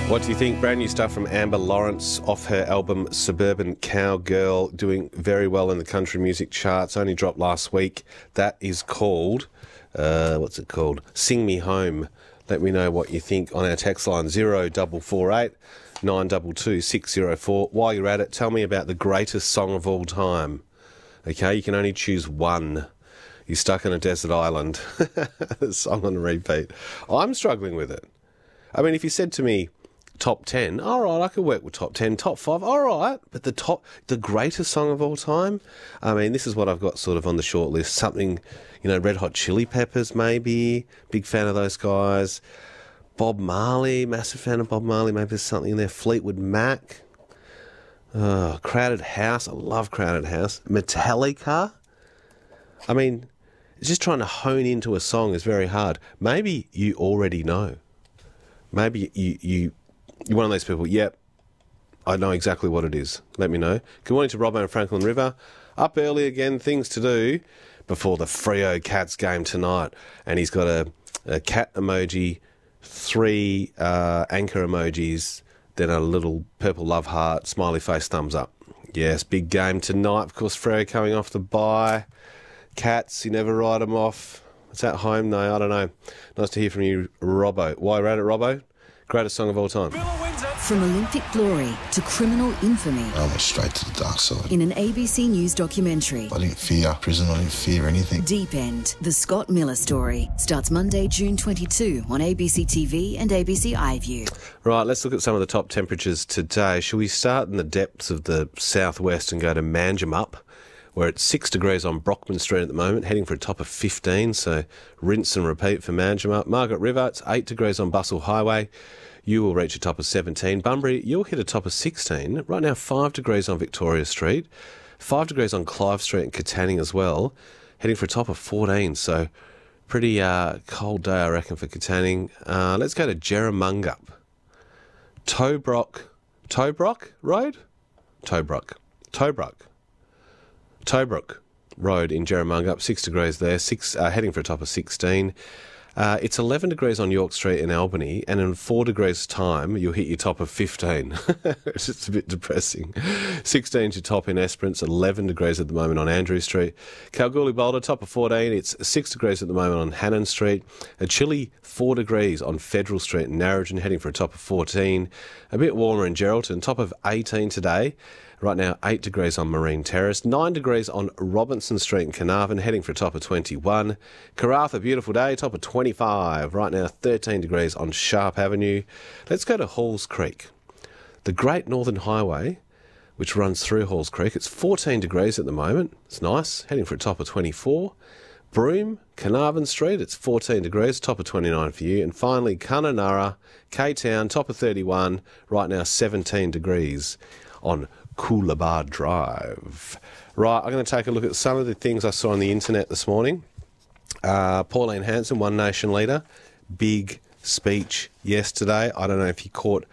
What do you think? Brand new stuff from Amber Lawrence off her album Suburban Cowgirl, doing very well in the country music charts. Only dropped last week. That is called, what's it called? Sing Me Home. Let me know what you think on our text line 0448 922 604. While you're at it, tell me about the greatest song of all time. Okay, you can only choose one. You're stuck on a desert island. Song on repeat. I'm struggling with it. I mean, if you said to me, top 10, all right, I could work with top 10, top 5, all right, but the greatest song of all time, I mean, this is what I've got sort of on the short list. Something, Red Hot Chili Peppers maybe, big fan of those guys. Bob Marley, massive fan of Bob Marley, maybe there's something in there. Fleetwood Mac. Crowded House, I love Crowded House. Metallica. I mean, just trying to hone into a song is very hard. Maybe you already know. Maybe you're one of those people, yep, I know exactly what it is. Let me know. Good morning to Robbo and Franklin River. Up early again, things to do before the Freo Cats game tonight. And he's got a cat emoji, 3 anchor emojis, then a little purple love heart, smiley face, thumbs up. Yes, big game tonight. Of course, Freo coming off the bye. Cats, you never write them off. It's at home, though. I don't know. Nice to hear from you, Robbo. While you're at it, Robbo, greatest song of all time. From Olympic glory to criminal infamy. I went straight to the dark side. In an ABC News documentary. I didn't fear prison. I didn't fear anything. Deep End, the Scott Miller story. Starts Monday, June 22 on ABC TV and ABC iView. Right, let's look at some of the top temperatures today. Shall we start in the depths of the southwest and go to Manjimup, where it's 6 degrees on Brockman Street at the moment, heading for a top of 15, so rinse and repeat for Manjimup. Margaret River, it's 8 degrees on Bustle Highway. You will reach a top of 17. Bunbury, you'll hit a top of 16. Right now, 5 degrees on Victoria Street, 5 degrees on Clive Street and Katanning as well, heading for a top of 14, so pretty cold day, I reckon, for Katanning. Let's go to Jerramungup. Tobruk Road? Tobruk Road in Jerramungup, 6 degrees there, heading for a top of 16. It's 11 degrees on York Street in Albany, and in 4 degrees' time, you'll hit your top of 15. It's just a bit depressing. 16 to top in Esperance, 11 degrees at the moment on Andrew Street. Kalgoorlie Boulder, top of 14. It's 6 degrees at the moment on Hannon Street. A chilly 4 degrees on Federal Street in Narrogin, heading for a top of 14. A bit warmer in Geraldton, top of 18 today. Right now, 8 degrees on Marine Terrace, 9 degrees on Robinson Street in Carnarvon, heading for a top of 21. Karratha, beautiful day, top of 25. Right now, 13 degrees on Sharp Avenue. Let's go to Halls Creek. The Great Northern Highway, which runs through Halls Creek, it's 14 degrees at the moment. It's nice, heading for a top of 24. Broome, Carnarvon Street, it's 14 degrees, top of 29 for you. And finally, Kununurra, K-Town, top of 31. Right now, 17 degrees on Coolabah Drive. Right, I'm going to take a look at some of the things I saw on the internet this morning. Pauline Hanson, One Nation leader, big speech yesterday. I don't know if you caught